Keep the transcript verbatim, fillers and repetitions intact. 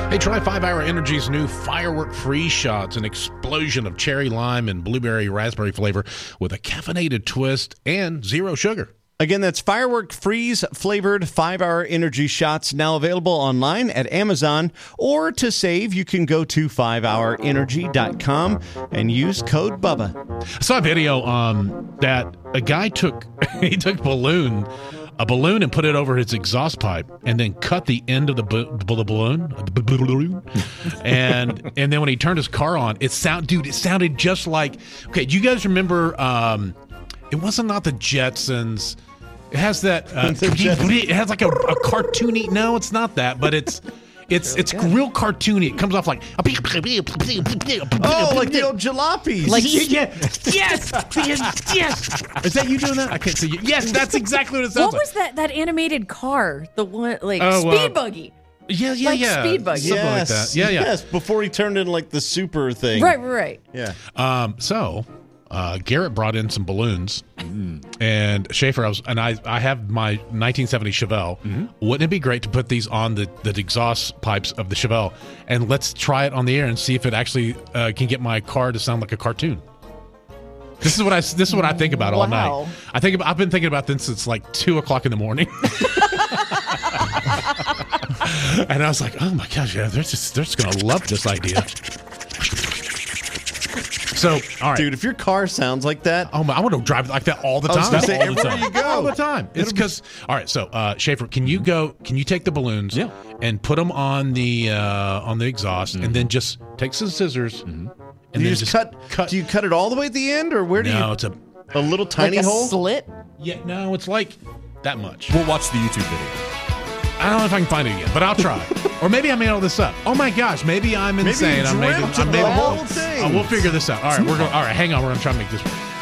Hey, try five hour Energy's new Firework Freeze Shots, an explosion of cherry lime and blueberry raspberry flavor with a caffeinated twist and zero sugar. Again, that's Firework Freeze flavored five hour Energy Shots, now available online at Amazon. Or to save, you can go to five hour energy dot com and use code BUBBA. I saw a video um, that a guy took, he took balloon, a balloon and put it over his exhaust pipe and then cut the end of the, bu- the balloon. The balloon. and and then when he turned his car on, it sound, dude, it sounded just like, okay, do you guys remember, um, it wasn't not the Jetsons. It has that, uh, it has like a, a cartoony, no, it's not that, but it's, It's it's real cartoony. It comes off like oh, like the old jalopies. Like yeah, yes, yes, yes. Is that you doing that? I can't see you. Yes, that's exactly what it sounds What was like. that that animated car? The one like Oh, Speed uh, Buggy. Yeah, yeah, like yeah. Speed Buggy. Something yes, like that. Yeah, yeah. Yes, before he turned into like the super thing. Right, right, right. Yeah. Um. So, uh, Garrett brought in some balloons, and Schaefer, I was, and I, I have my nineteen seventy Chevelle. Mm-hmm. Wouldn't it be great to put these on the, the exhaust pipes of the Chevelle, and let's try it on the air and see if it actually uh, can get my car to sound like a cartoon. This is what I this is what I think about all Wow. night. I think about, I've been thinking about this since like two o'clock in the morning. And I was like, oh my gosh, yeah, they're just they're just gonna love this idea. So, all right. Dude, if your car sounds like that, Oh my, I want to drive it like that all the I was time. gonna say, all the everywhere time. you go. All the time. It's because, all right, so, uh, Schaefer, can you go, can you take the balloons Yeah. and put them on the, uh, on the exhaust and then just take some scissors and do then you just cut, cut. Do you cut it all the way at the end, or where do no, you? it's a, A little tiny like a hole. slit. yeah, no, it's like that much. We'll watch the YouTube video. I don't know if I can find it again, but I'll try. Or maybe I made all this up. Oh my gosh, maybe I'm Maybe you insane. I made dreamt it. I of made the it. whole thing. Uh, we'll figure this out. All right, we're going. All right, hang on. We're going to try to make this work.